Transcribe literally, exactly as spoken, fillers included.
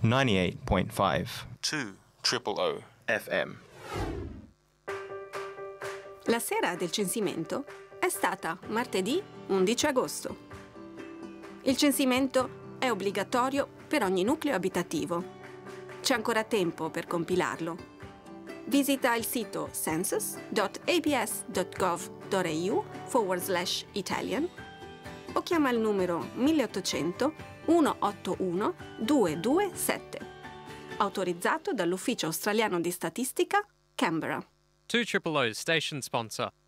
ninety-eight point five. two triple O F M. La sera del censimento è stata martedì undici agosto. Il censimento è obbligatorio per ogni nucleo abitativo. C'è ancora tempo per compilarlo. Visita il sito census.abs.gov.au forward slash Italian o chiama il numero milleottocento centottantuno duecentoventisette, autorizzato dall'Ufficio Australiano di Statistica, Canberra. two Triple O's station sponsor.